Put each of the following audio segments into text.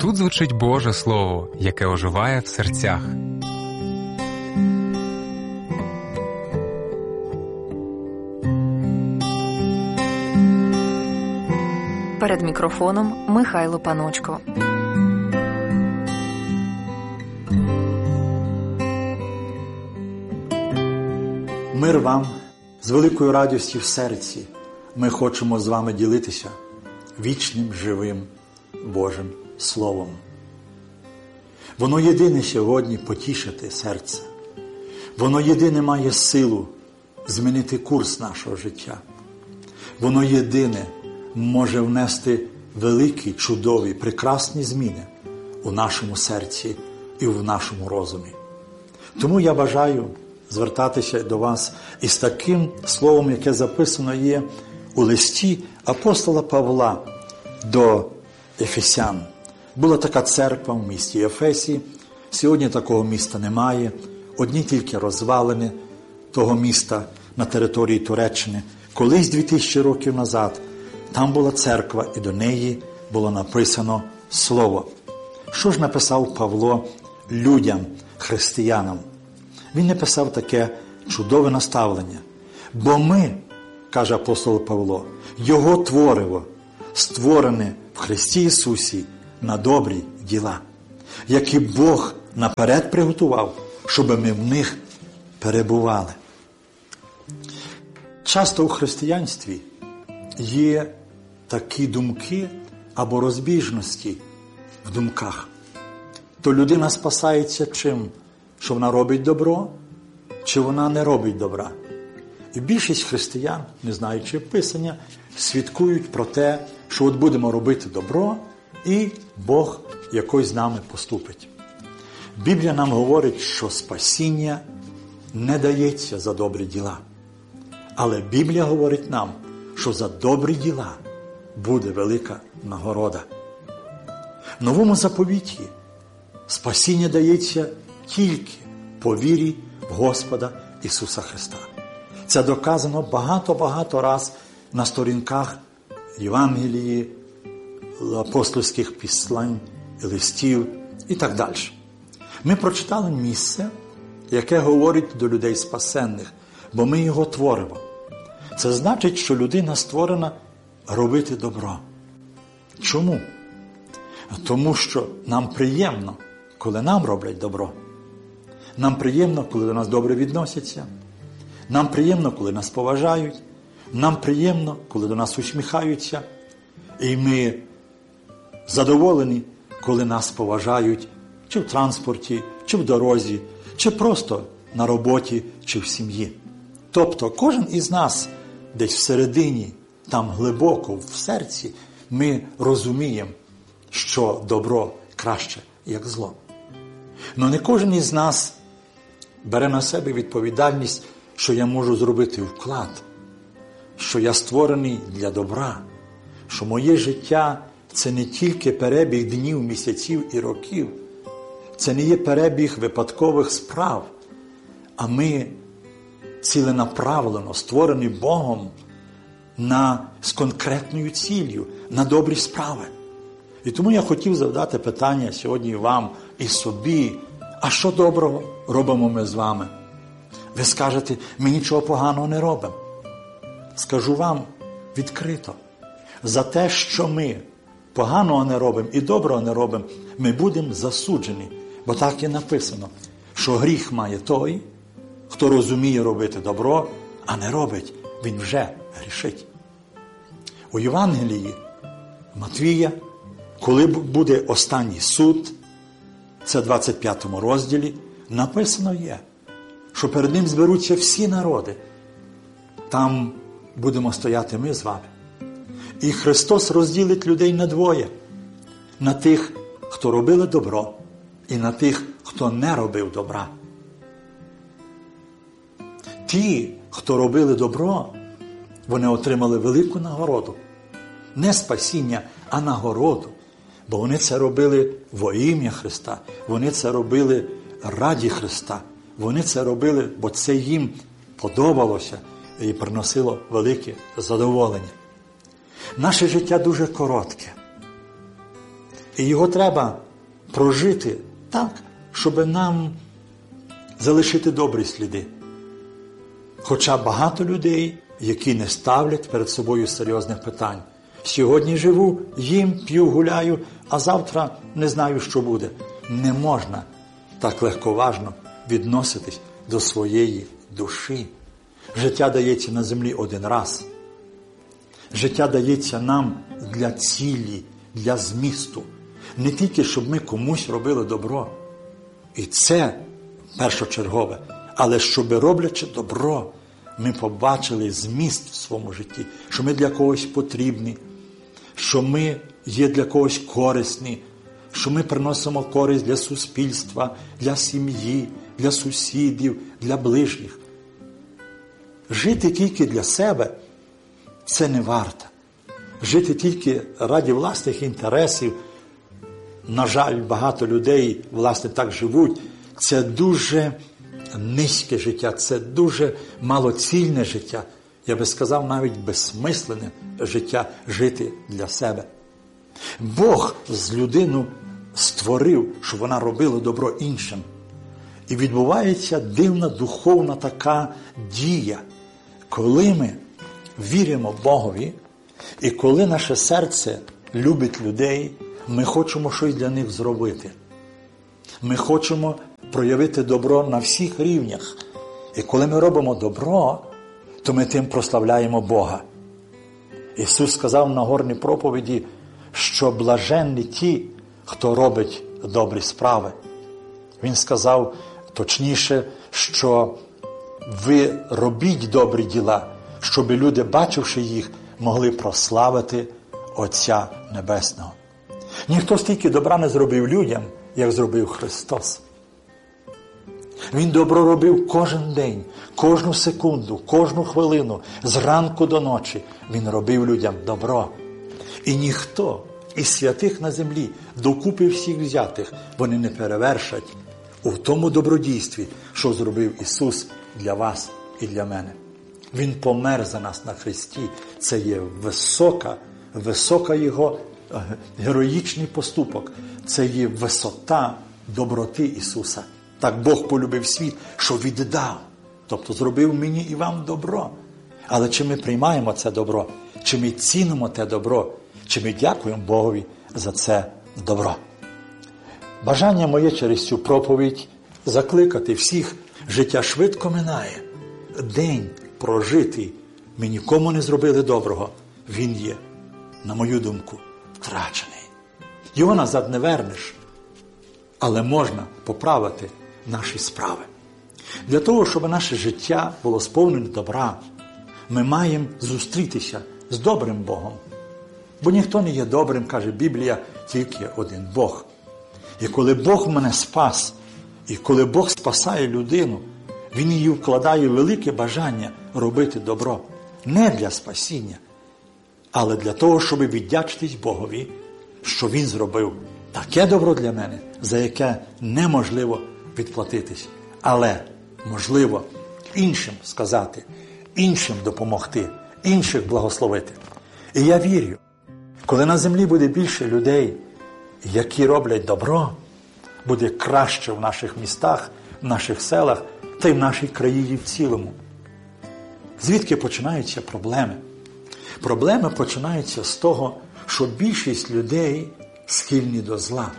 Тут звучить Боже Слово, яке оживає в серцях. Перед мікрофоном Михайло Паночко. Мир вам, з великою радістю в серці ми хочемо з вами ділитися вічним, живим Божим Словом. Воно єдине сьогодні потішити серце. Воно єдине має силу змінити курс нашого життя. Воно єдине може внести великі, чудові, прекрасні зміни у нашому серці і в нашому розумі. Тому я бажаю звертатися до вас із таким словом, яке записано є у листі апостола Павла до Ефесян. Була така церква в місті Ефесі. Сьогодні такого міста немає. Одні тільки розвалини того міста на території Туреччини. Колись 2000 років назад там була церква, і до неї було написано Слово. Що ж написав Павло людям, християнам? Він написав таке чудове наставлення. Бо ми, каже апостол Павло, Його твориво, створене в Христі Ісусі на добрі діла, які Бог наперед приготував, щоб ми в них перебували. Часто у християнстві є такі думки або розбіжності в думках. То людина спасається чим? Що вона робить добро, чи вона не робить добра. І більшість християн, не знаючи Писання, свідкують про те, що от будемо робити добро, і Бог якось з нами поступить. Біблія нам говорить, що спасіння не дається за добрі діла. Але Біблія говорить нам, що за добрі діла буде велика нагорода. В Новому заповіті спасіння дається тільки по вірі в Господа Ісуса Христа. Це доказано багато-багато раз на сторінках Євангелії, апостольських післань, листів і так далі. Ми прочитали місце, яке говорить до людей спасенних, бо ми його творимо. Це значить, що людина створена робити добро. Чому? Тому що нам приємно, коли нам роблять добро. Нам приємно, коли до нас добре відносяться. Нам приємно, коли нас поважають. Нам приємно, коли до нас усміхаються. І ми задоволені, коли нас поважають чи в транспорті, чи в дорозі, чи просто на роботі, чи в сім'ї. Тобто кожен із нас десь всередині, там глибоко, в серці, ми розуміємо, що добро краще, як зло. Но не кожен із нас бере на себе відповідальність, що я можу зробити вклад, що я створений для добра, що моє життя – це не тільки перебіг днів, місяців і років, це не є перебіг випадкових справ, а ми ціленаправлено створені Богом з конкретною ціллю, на добрі справи. І тому я хотів задати питання сьогодні вам і собі, а що доброго робимо ми з вами? Ви скажете, ми нічого поганого не робимо. Скажу вам відкрито, за те, що ми поганого не робимо і доброго не робимо, ми будемо засуджені. Бо так і написано, що гріх має той, хто розуміє робити добро, а не робить, він вже грішить. У Євангелії Матвія, коли буде останній суд, це в 25 розділі, написано є, що перед ним зберуться всі народи. Там будемо стояти ми з вами. І Христос розділить людей на двоє. На тих, хто робили добро, і на тих, хто не робив добра. Ті, хто робили добро, вони отримали велику нагороду. Не спасіння, а нагороду. Бо вони це робили во ім'я Христа. Вони це робили раді Христа. Вони це робили, бо це їм подобалося і приносило велике задоволення. Наше життя дуже коротке. І його треба прожити так, щоб нам залишити добрі сліди. Хоча багато людей, які не ставлять перед собою серйозних питань. Сьогодні живу, їм, п'ю, гуляю, а завтра не знаю, що буде. Не можна так легковажно відноситись до своєї душі. Життя дається на землі один раз. Життя дається нам для цілі, для змісту. Не тільки, щоб ми комусь робили добро. І це першочергове. Але щоб, роблячи добро, ми побачили зміст в своєму житті, що ми для когось потрібні, що ми є для когось корисні, що ми приносимо користь для суспільства, для сім'ї, для сусідів, для ближніх. Жити тільки для себе – це не варто. Жити тільки ради власних інтересів, на жаль, багато людей, власне, так живуть, це дуже низьке життя, це дуже малоцільне життя. Я би сказав, навіть безсмисленне життя жити для себе. Бог з людину створив, щоб вона робила добро іншим. І відбувається дивна духовна така дія, коли ми віримо Богові, і коли наше серце любить людей, ми хочемо щось для них зробити. Ми хочемо проявити добро на всіх рівнях. І коли ми робимо добро, то ми тим прославляємо Бога. Ісус сказав на Нагорній проповіді, що блаженні ті, хто робить добрі справи. Він сказав точніше, що ви робіть добрі діла, щоб люди, бачивши їх, могли прославити Отця Небесного. Ніхто стільки добра не зробив людям, як зробив Христос. Він добро робив кожен день, кожну секунду, кожну хвилину, зранку до ночі. Він робив людям добро. І ніхто із святих на землі, докупи всіх взятих, вони не перевершать у тому добродійстві, що зробив Ісус для вас і для мене. Він помер за нас на хресті. Це є висока Його героїчний поступок. Це є висота доброти Ісуса. Так Бог полюбив світ, що віддав. Тобто зробив мені і вам добро. Але чи ми приймаємо це добро? Чи ми цінимо те добро? Чи ми дякуємо Богові за це добро? Бажання моє через цю проповідь закликати всіх. Життя швидко минає. День прожитий. Ми нікому не зробили доброго. Він є, на мою думку, втрачений. Його назад не вернеш. Але можна поправити наші справи. Для того, щоб наше життя було сповнене добра, ми маємо зустрітися з добрим Богом. Бо ніхто не є добрим, каже Біблія, тільки один Бог. І коли Бог мене спас, і коли Бог спасає людину, Він її вкладає в велике бажання робити добро. Не для спасіння, але для того, щоб віддячитись Богові, що Він зробив таке добро для мене, за яке неможливо відплатитись. Але можливо іншим сказати, іншим допомогти, інших благословити. І я вірю, коли на землі буде більше людей, які роблять добро, буде краще в наших містах, в наших селах та й в нашій країні в цілому. Звідки починаються проблеми? Проблеми починаються з того, що більшість людей схильні до зла.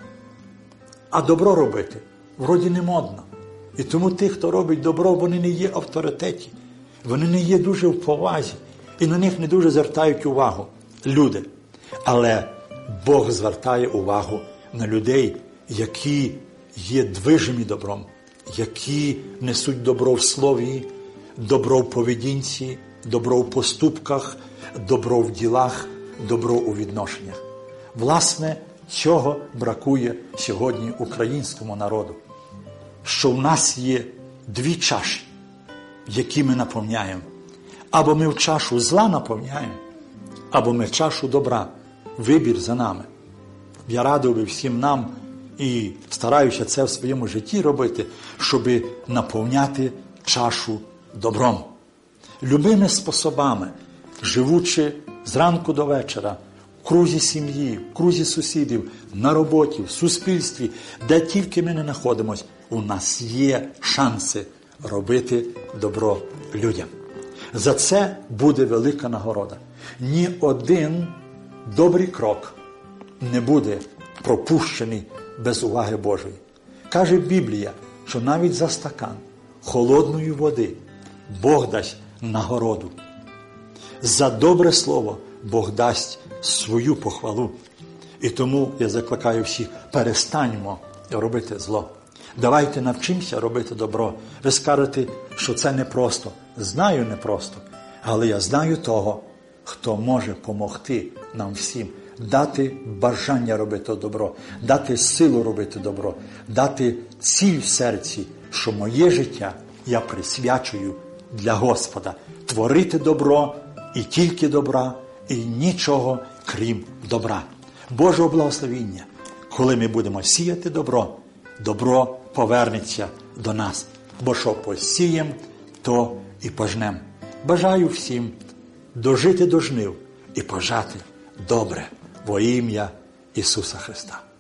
А добро робити вроді не модно. І тому тих, хто робить добро, вони не є авторитеті. Вони не є дуже в повазі. І на них не дуже звертають увагу люди. Але Бог звертає увагу на людей, які є движимі добром, які несуть добро в слові, добро в поведінці, добро в поступках, добро в ділах, добро у відношеннях. Власне, цього бракує сьогодні українському народу. Що в нас є дві чаші, які ми наповняємо. Або ми в чашу зла наповняємо, або ми в чашу добра. Вибір за нами. Я радив би всім нам і стараюся це в своєму житті робити, щоб наповняти чашу добром. Любими способами, живучи зранку до вечора, в крузі сім'ї, в крузі сусідів, на роботі, в суспільстві, де тільки ми не знаходимося, у нас є шанси робити добро людям. За це буде велика нагорода. Ні один добрий крок не буде пропущений без уваги Божої. Каже Біблія, що навіть за стакан холодної води Бог дасть нагороду. За добре слово Бог дасть свою похвалу. І тому я закликаю всіх, перестаньмо робити зло. Давайте навчимося робити добро. Ви скажете, що це непросто. Знаю, непросто. Але я знаю того, хто може допомогти нам всім. Дати бажання робити добро, дати силу робити добро, дати ціль в серці, що моє життя я присвячую для Господа. Творити добро і тільки добра, і нічого крім добра. Божого благословіння, коли ми будемо сіяти добро, добро повернеться до нас. Бо що посієм, то і пожнем. Бажаю всім дожити до жнив і пожати добре во ім'я Ісуса Христа.